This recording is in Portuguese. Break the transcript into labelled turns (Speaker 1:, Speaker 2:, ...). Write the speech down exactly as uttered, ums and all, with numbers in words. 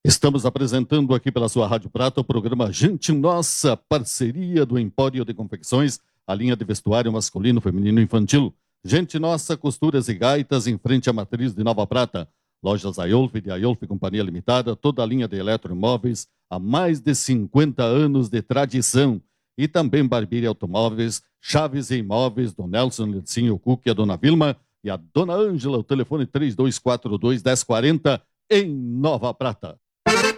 Speaker 1: Estamos apresentando aqui pela sua Rádio Prata o programa Gente Nossa, parceria do Empório de Confecções, a linha de vestuário masculino, feminino e infantil. Gente Nossa, costuras e gaitas em frente à matriz de Nova Prata. Lojas Aiolf de Aiolf Companhia Limitada, toda a linha de eletroimóveis, há mais de cinquenta anos de tradição. E também Barbearia Automóveis, Chaves e Imóveis, do Nelson Lecinho Cook, a Dona Vilma e a Dona Ângela, o telefone três dois quatro dois, um zero quatro zero em Nova Prata.